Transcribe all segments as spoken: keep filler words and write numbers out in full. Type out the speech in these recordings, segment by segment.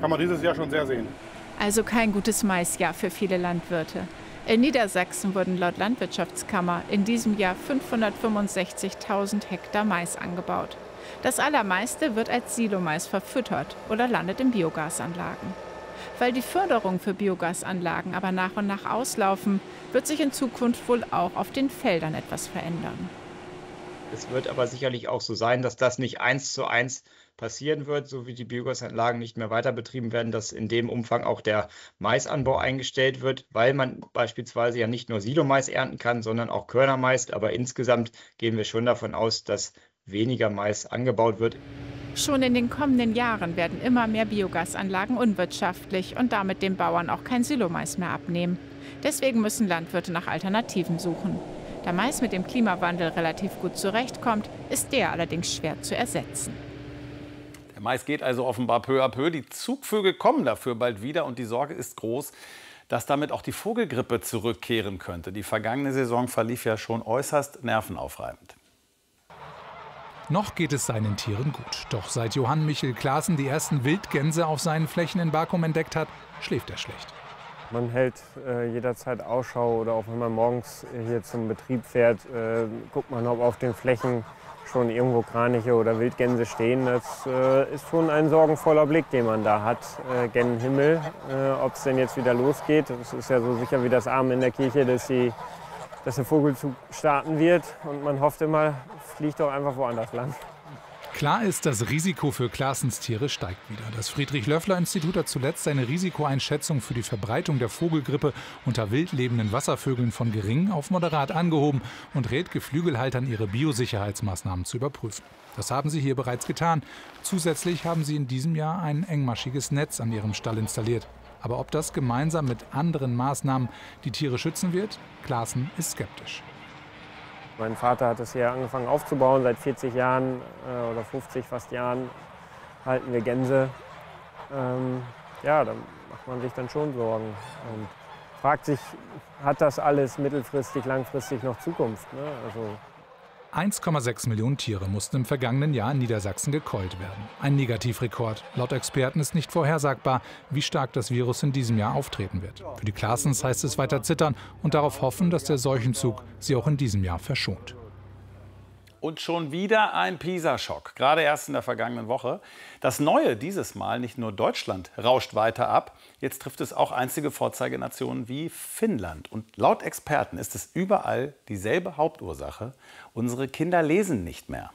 kann man dieses Jahr schon sehr sehen. Also kein gutes Maisjahr für viele Landwirte. In Niedersachsen wurden laut Landwirtschaftskammer in diesem Jahr fünfhundertfünfundsechzigtausend Hektar Mais angebaut. Das allermeiste wird als Silomais verfüttert oder landet in Biogasanlagen. Weil die Förderung für Biogasanlagen aber nach und nach auslaufen, wird sich in Zukunft wohl auch auf den Feldern etwas verändern. Es wird aber sicherlich auch so sein, dass das nicht eins zu eins passieren wird, so wie die Biogasanlagen nicht mehr weiter betrieben werden, dass in dem Umfang auch der Maisanbau eingestellt wird, weil man beispielsweise ja nicht nur Silomais ernten kann, sondern auch Körnermais. Aber insgesamt gehen wir schon davon aus, dass weniger Mais angebaut wird. Schon in den kommenden Jahren werden immer mehr Biogasanlagen unwirtschaftlich und damit den Bauern auch kein Silomais mehr abnehmen. Deswegen müssen Landwirte nach Alternativen suchen. Da Mais mit dem Klimawandel relativ gut zurechtkommt, ist der allerdings schwer zu ersetzen. Der Mais geht also offenbar peu à peu. Die Zugvögel kommen dafür bald wieder und die Sorge ist groß, dass damit auch die Vogelgrippe zurückkehren könnte. Die vergangene Saison verlief ja schon äußerst nervenaufreibend. Noch geht es seinen Tieren gut. Doch seit Johann Michel Klaassen die ersten Wildgänse auf seinen Flächen in Bakum entdeckt hat, schläft er schlecht. Man hält äh, jederzeit Ausschau oder auch wenn man morgens hier zum Betrieb fährt, äh, guckt man, ob auf den Flächen schon irgendwo Kraniche oder Wildgänse stehen. Das äh, ist schon ein sorgenvoller Blick, den man da hat, äh, gen Himmel, äh, ob es denn jetzt wieder losgeht. Es ist ja so sicher wie das Amen in der Kirche, dass, sie, dass der Vogelzug starten wird und man hofft immer, fliegt doch einfach woanders lang. Klar ist, das Risiko für Klaassens Tiere steigt wieder. Das Friedrich-Löffler-Institut hat zuletzt seine Risikoeinschätzung für die Verbreitung der Vogelgrippe unter wild lebenden Wasservögeln von gering auf moderat angehoben und rät Geflügelhaltern, ihre Biosicherheitsmaßnahmen zu überprüfen. Das haben sie hier bereits getan. Zusätzlich haben sie in diesem Jahr ein engmaschiges Netz an ihrem Stall installiert. Aber ob das gemeinsam mit anderen Maßnahmen die Tiere schützen wird? Klaassen ist skeptisch. Mein Vater hat es hier angefangen aufzubauen. Seit vierzig Jahren äh, oder fünfzig fast Jahren halten wir Gänse. Ähm, ja, da macht man sich dann schon Sorgen und fragt sich, hat das alles mittelfristig, langfristig noch Zukunft? Ne? Also eins Komma sechs Millionen Tiere mussten im vergangenen Jahr in Niedersachsen gekeult werden. Ein Negativrekord. Laut Experten ist nicht vorhersagbar, wie stark das Virus in diesem Jahr auftreten wird. Für die Klaassens heißt es weiter zittern und darauf hoffen, dass der Seuchenzug sie auch in diesem Jahr verschont. Und schon wieder ein Pisa-Schock, gerade erst in der vergangenen Woche. Das Neue dieses Mal, nicht nur Deutschland rauscht weiter ab, jetzt trifft es auch einzige Vorzeigenationen wie Finnland. Und laut Experten ist es überall dieselbe Hauptursache: unsere Kinder lesen nicht mehr.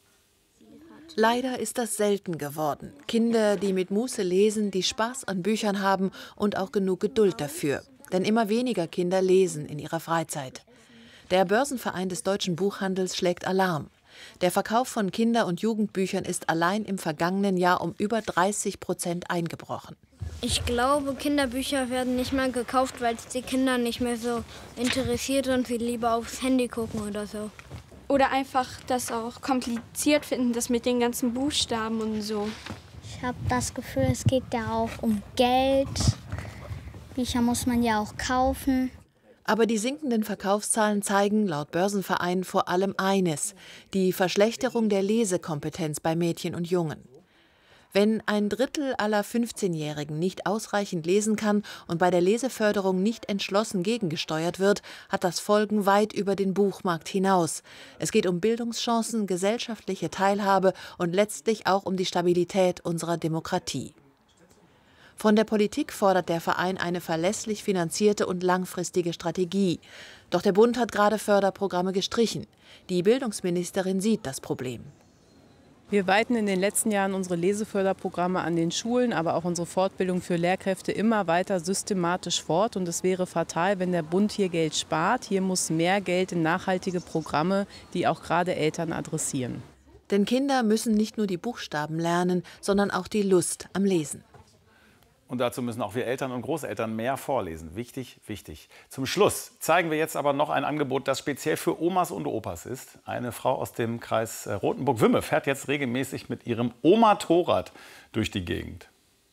Leider ist das selten geworden. Kinder, die mit Muße lesen, die Spaß an Büchern haben und auch genug Geduld dafür. Denn immer weniger Kinder lesen in ihrer Freizeit. Der Börsenverein des deutschen Buchhandels schlägt Alarm. Der Verkauf von Kinder- und Jugendbüchern ist allein im vergangenen Jahr um über dreißig Prozent eingebrochen. Ich glaube, Kinderbücher werden nicht mehr gekauft, weil es die Kinder nicht mehr so interessiert und sie lieber aufs Handy gucken oder so. Oder einfach das auch kompliziert finden, das mit den ganzen Buchstaben und so. Ich habe das Gefühl, es geht ja auch um Geld. Bücher muss man ja auch kaufen. Aber die sinkenden Verkaufszahlen zeigen laut Börsenverein vor allem eines: die Verschlechterung der Lesekompetenz bei Mädchen und Jungen. Wenn ein Drittel aller fünfzehnjährigen nicht ausreichend lesen kann und bei der Leseförderung nicht entschlossen gegengesteuert wird, hat das Folgen weit über den Buchmarkt hinaus. Es geht um Bildungschancen, gesellschaftliche Teilhabe und letztlich auch um die Stabilität unserer Demokratie. Von der Politik fordert der Verein eine verlässlich finanzierte und langfristige Strategie. Doch der Bund hat gerade Förderprogramme gestrichen. Die Bildungsministerin sieht das Problem. Wir weiten in den letzten Jahren unsere Leseförderprogramme an den Schulen, aber auch unsere Fortbildung für Lehrkräfte immer weiter systematisch fort. Und es wäre fatal, wenn der Bund hier Geld spart. Hier muss mehr Geld in nachhaltige Programme, die auch gerade Eltern adressieren. Denn Kinder müssen nicht nur die Buchstaben lernen, sondern auch die Lust am Lesen. Und dazu müssen auch wir Eltern und Großeltern mehr vorlesen. Wichtig, wichtig. Zum Schluss zeigen wir jetzt aber noch ein Angebot, das speziell für Omas und Opas ist. Eine Frau aus dem Kreis Rothenburg-Wümme fährt jetzt regelmäßig mit ihrem Oma-Torrad durch die Gegend.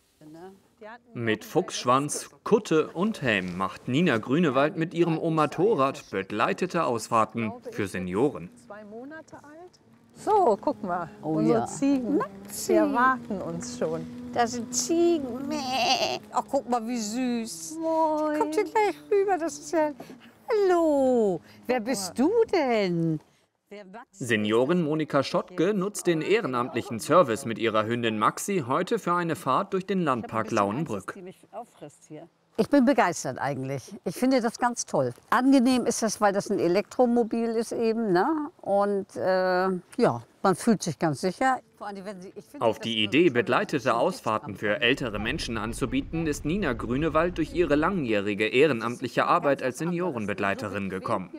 Mit Fuchsschwanz, Kutte und Helm macht Nina Grünewald mit ihrem Oma-Torrad begleitete Ausfahrten für Senioren. Zwei Monate alt. So, guck mal, oh, unsere ja. Ziegen, die erwarten uns schon. Da sind Ziegen. Mäh. Ach, guck mal, wie süß. Moin. Kommt hier gleich rüber, das ist ja... Hallo, wer bist du denn? Seniorin Monika Schottke nutzt den ehrenamtlichen Service mit ihrer Hündin Maxi heute für eine Fahrt durch den Landpark Lauenbrück. Ich bin begeistert eigentlich. Ich finde das ganz toll. Angenehm ist das, weil das ein Elektromobil ist eben, ne? Und äh, ja, man fühlt sich ganz sicher. Auf die Idee, begleitete Ausfahrten für ältere Menschen anzubieten, ist Nina Grünewald durch ihre langjährige ehrenamtliche Arbeit als Seniorenbegleiterin gekommen.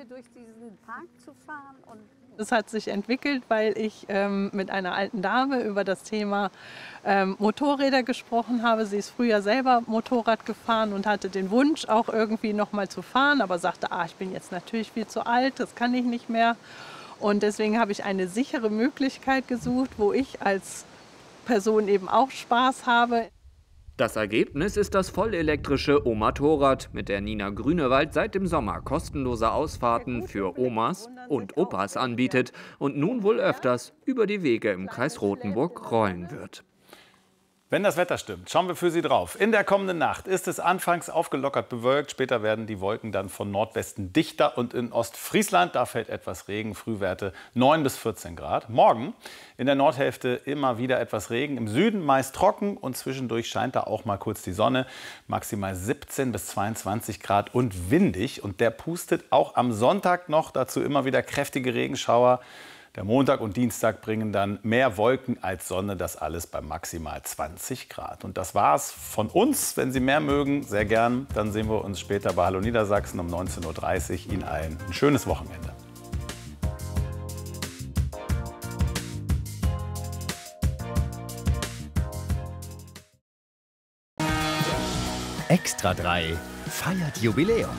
Es hat sich entwickelt, weil ich ähm, mit einer alten Dame über das Thema ähm, Motorräder gesprochen habe. Sie ist früher selber Motorrad gefahren und hatte den Wunsch, auch irgendwie noch mal zu fahren, aber sagte, ah, ich bin jetzt natürlich viel zu alt, das kann ich nicht mehr. Und deswegen habe ich eine sichere Möglichkeit gesucht, wo ich als Person eben auch Spaß habe. Das Ergebnis ist das vollelektrische Omatorrad, mit der Nina Grünewald seit dem Sommer kostenlose Ausfahrten für Omas und Opas anbietet und nun wohl öfters über die Wege im Kreis Rothenburg rollen wird. Wenn das Wetter stimmt, schauen wir für Sie drauf. In der kommenden Nacht ist es anfangs aufgelockert bewölkt. Später werden die Wolken dann von Nordwesten dichter und in Ostfriesland, da fällt etwas Regen, Frühwerte neun bis vierzehn Grad. Morgen in der Nordhälfte immer wieder etwas Regen, im Süden meist trocken und zwischendurch scheint da auch mal kurz die Sonne. Maximal siebzehn bis zweiundzwanzig Grad und windig und der pustet auch am Sonntag noch, dazu immer wieder kräftige Regenschauer. Der Montag und Dienstag bringen dann mehr Wolken als Sonne, das alles bei maximal zwanzig Grad. Und das war's von uns. Wenn Sie mehr mögen, sehr gern. Dann sehen wir uns später bei Hallo Niedersachsen um neunzehn Uhr dreißig. Ihnen allen ein schönes Wochenende. Extra drei feiert Jubiläum.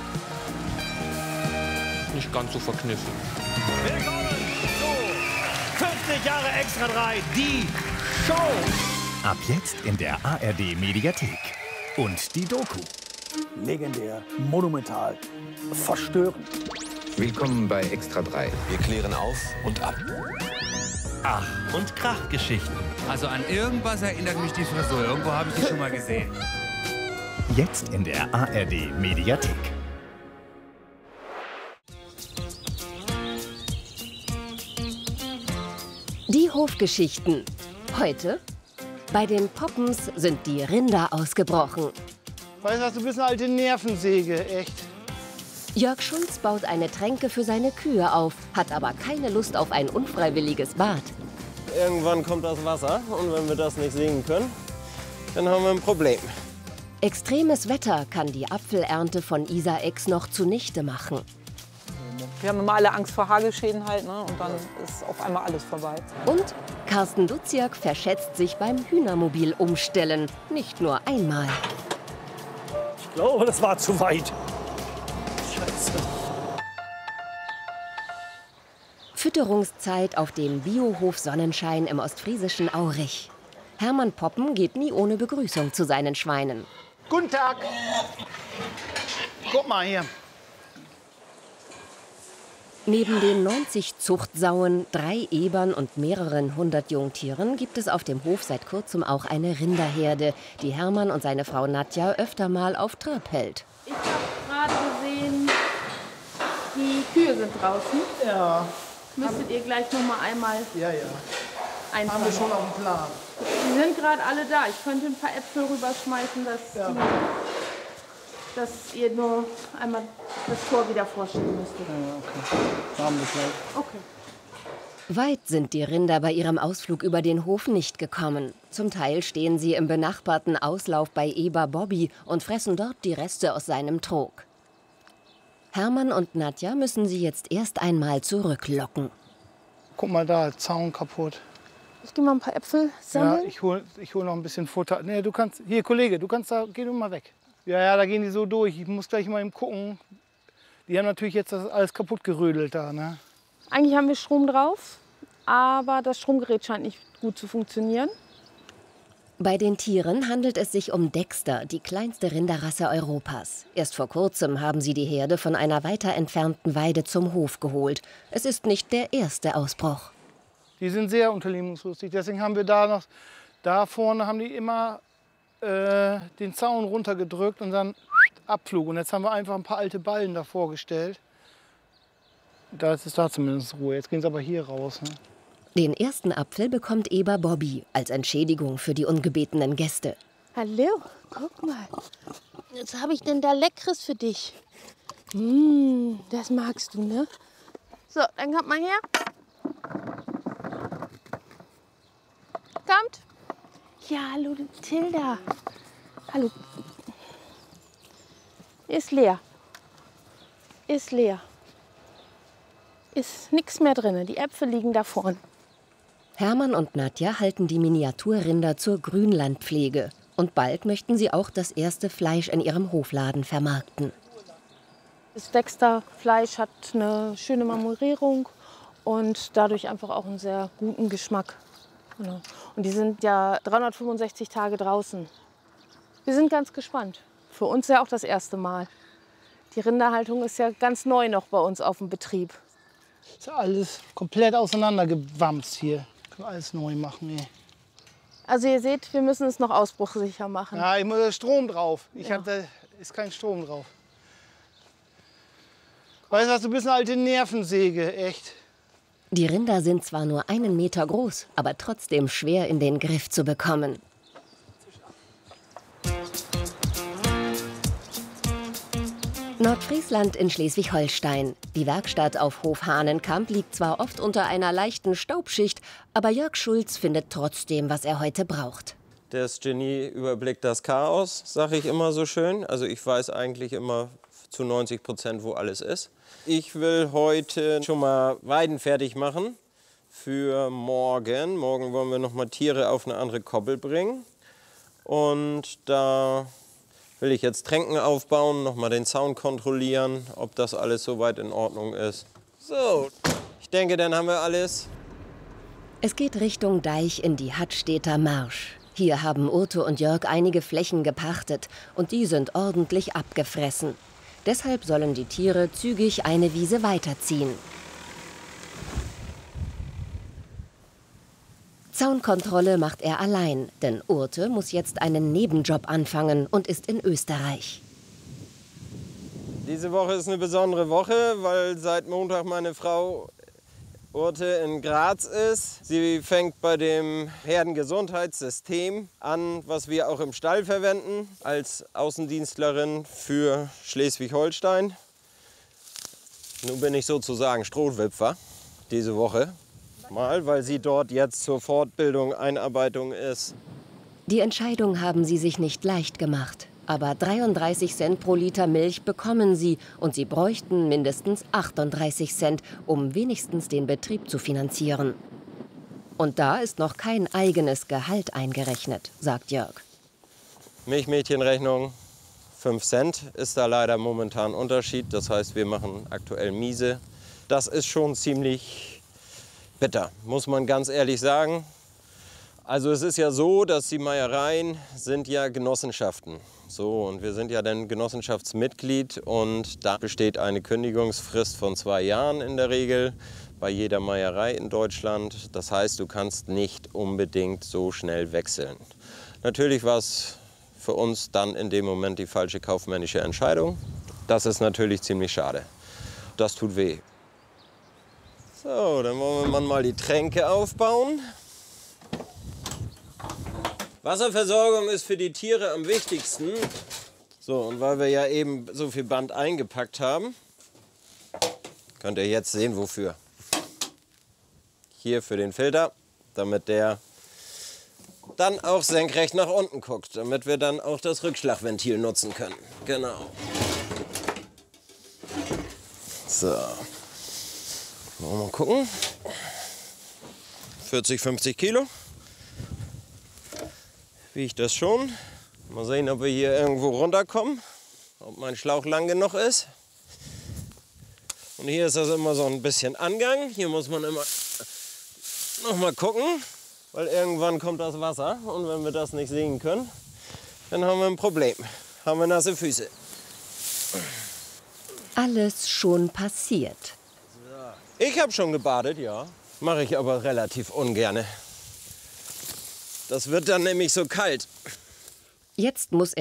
Nicht ganz so verkniffen. Willkommen zu fünfzig Jahre Extra drei, die Show. Ab jetzt in der A R D Mediathek. Und die Doku. Legendär, monumental, verstörend. Willkommen bei Extra drei. Wir klären auf und ab. Ach, und Krachgeschichten. Also an irgendwas erinnert mich die Frisur. Irgendwo habe ich die schon mal gesehen. Jetzt in der A R D Mediathek. Die Hofgeschichten. Heute: Bei den Poppens sind die Rinder ausgebrochen. Weißt du was, du bist eine alte Nervensäge, echt. Jörg Schulz baut eine Tränke für seine Kühe auf, hat aber keine Lust auf ein unfreiwilliges Bad. Irgendwann kommt das Wasser und wenn wir das nicht singen können, dann haben wir ein Problem. Extremes Wetter kann die Apfelernte von Isar-Ex noch zunichte machen. Wir haben immer alle Angst vor Hagelschäden halt, ne? Und dann ist auf einmal alles vorbei. Und Carsten Duziak verschätzt sich beim Hühnermobil umstellen. Nicht nur einmal. Ich glaube, das war zu weit. Scheiße. Fütterungszeit auf dem Biohof Sonnenschein im ostfriesischen Aurich. Hermann Poppen geht nie ohne Begrüßung zu seinen Schweinen. Guten Tag. Guck mal hier. Neben den neunzig Zuchtsauen, drei Ebern und mehreren hundert Jungtieren gibt es auf dem Hof seit kurzem auch eine Rinderherde, die Hermann und seine Frau Nadja öfter mal auf Trab hält. Ich habe gerade gesehen, die Kühe sind draußen. Ja. Müsstet ihr gleich noch mal einmal ja, ja. einfangen. Haben wir schon auf dem Plan. Die sind gerade alle da. Ich könnte ein paar Äpfel rüberschmeißen, dass, ja. die, dass ihr nur einmal das Tor wieder vorstellen müsstet. Ja, okay. Haben wir gleich. Okay. Weit sind die Rinder bei ihrem Ausflug über den Hof nicht gekommen. Zum Teil stehen sie im benachbarten Auslauf bei Eber Bobby und fressen dort die Reste aus seinem Trog. Hermann und Nadja müssen sie jetzt erst einmal zurücklocken. Guck mal da, Zaun kaputt. Ich gehe mal ein paar Äpfel sammeln. Ja, ich hole ich hol noch ein bisschen Futter. Nee, du kannst, hier Kollege, du kannst da, geh du mal weg. Ja, ja, da gehen die so durch. Ich muss gleich mal eben gucken. Die haben natürlich jetzt das alles kaputt gerödelt da, ne? Eigentlich haben wir Strom drauf, aber das Stromgerät scheint nicht gut zu funktionieren. Bei den Tieren handelt es sich um Dexter, die kleinste Rinderrasse Europas. Erst vor kurzem haben sie die Herde von einer weiter entfernten Weide zum Hof geholt. Es ist nicht der erste Ausbruch. Die sind sehr unternehmungslustig, deswegen haben wir da noch Da vorne haben die immer äh, den Zaun runtergedrückt und dann Abflug. Und jetzt haben wir einfach ein paar alte Ballen davor gestellt. Da ist es da zumindest Ruhe. Jetzt gehen sie aber hier raus. Ne? Den ersten Apfel bekommt Eber Bobby als Entschädigung für die ungebetenen Gäste. Hallo, guck mal. Was habe ich denn da Leckeres für dich? Mmh, das magst du, ne? So, dann kommt mal her. Kommt. Ja, hallo, Tilda. Hallo. Ist leer. Ist leer. Ist nichts mehr drin. Die Äpfel liegen da vorne. Hermann und Nadja halten die Miniaturrinder zur Grünlandpflege. Und bald möchten sie auch das erste Fleisch in ihrem Hofladen vermarkten. Das Dexter-Fleisch hat eine schöne Marmorierung und dadurch einfach auch einen sehr guten Geschmack. Genau. Und die sind ja dreihundertfünfundsechzig Tage draußen. Wir sind ganz gespannt. Für uns ja auch das erste Mal. Die Rinderhaltung ist ja ganz neu noch bei uns auf dem Betrieb. Ist ja alles komplett auseinandergewamst hier. Können wir alles neu machen. Ey. Also ihr seht, wir müssen es noch ausbruchsicher machen. Ja, ich muss da Strom drauf. Ich Ja. hab, da ist kein Strom drauf. Weißt du was, du bist eine alte Nervensäge, echt. Die Rinder sind zwar nur einen Meter groß, aber trotzdem schwer in den Griff zu bekommen. Nordfriesland in Schleswig-Holstein. Die Werkstatt auf Hof Hahnenkamp liegt zwar oft unter einer leichten Staubschicht, aber Jörg Schulz findet trotzdem, was er heute braucht. Das Genie überblickt das Chaos, sage ich immer so schön. Also ich weiß eigentlich immer zu neunzig Prozent, wo alles ist. Ich will heute schon mal Weiden fertig machen für morgen. Morgen wollen wir noch mal Tiere auf eine andere Koppel bringen. Und da will ich jetzt Tränken aufbauen, noch mal den Zaun kontrollieren, ob das alles soweit in Ordnung ist. So, ich denke, dann haben wir alles. Es geht Richtung Deich in die Hattstedter Marsch. Hier haben Urte und Jörg einige Flächen gepachtet und die sind ordentlich abgefressen. Deshalb sollen die Tiere zügig eine Wiese weiterziehen. Zaunkontrolle macht er allein, denn Urte muss jetzt einen Nebenjob anfangen und ist in Österreich. Diese Woche ist eine besondere Woche, weil seit Montag meine Frau Urte in Graz ist. Sie fängt bei dem Herdengesundheitssystem an, was wir auch im Stall verwenden, als Außendienstlerin für Schleswig-Holstein. Nun bin ich sozusagen Strohwipfer diese Woche. Mal, weil sie dort jetzt zur Fortbildung, Einarbeitung ist. Die Entscheidung haben sie sich nicht leicht gemacht. Aber dreiunddreißig Cent pro Liter Milch bekommen sie und sie bräuchten mindestens achtunddreißig Cent, um wenigstens den Betrieb zu finanzieren. Und da ist noch kein eigenes Gehalt eingerechnet, sagt Jörg. Milchmädchenrechnung, fünf Cent ist da leider momentan Unterschied. Das heißt, wir machen aktuell Miese. Das ist schon ziemlich bitter, muss man ganz ehrlich sagen. Also es ist ja so, dass die Meiereien sind ja Genossenschaften. So, und wir sind ja dann Genossenschaftsmitglied und da besteht eine Kündigungsfrist von zwei Jahren in der Regel bei jeder Meierei in Deutschland. Das heißt, du kannst nicht unbedingt so schnell wechseln. Natürlich war es für uns dann in dem Moment die falsche kaufmännische Entscheidung. Das ist natürlich ziemlich schade. Das tut weh. So, dann wollen wir mal die Tränke aufbauen. Wasserversorgung ist für die Tiere am wichtigsten. So, und weil wir ja eben so viel Band eingepackt haben, könnt ihr jetzt sehen, wofür. Hier für den Filter, damit der dann auch senkrecht nach unten guckt, damit wir dann auch das Rückschlagventil nutzen können. Genau. So. Wollen wir mal gucken. vierzig, fünfzig Kilo. Wiegt das schon. Mal sehen, ob wir hier irgendwo runterkommen. Ob mein Schlauch lang genug ist. Und hier ist das immer so ein bisschen Angang. Hier muss man immer noch mal gucken, weil irgendwann kommt das Wasser. Und wenn wir das nicht sehen können, dann haben wir ein Problem. Haben wir nasse Füße. Alles schon passiert. Ich habe schon gebadet, ja. Mache ich aber relativ ungerne. Das wird dann nämlich so kalt. Jetzt muss